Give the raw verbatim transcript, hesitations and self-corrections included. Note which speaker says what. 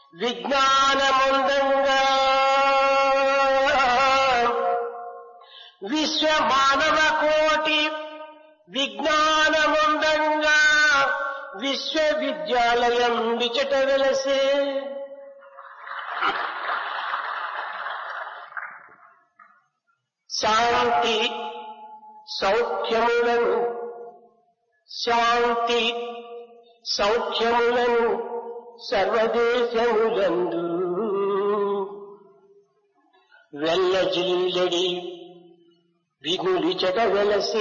Speaker 1: విజ్ఞానముందంగా విశ్వ మానవ కోటి విజ్ఞానముందంగా విశ్వవిద్యాలయం విచట వెలసే. శాంతి సౌఖ్యములను శాంతి సౌఖ్యములను సర్వదేశములందు వెల్లజిల్లడి విగులిచట వెలసి.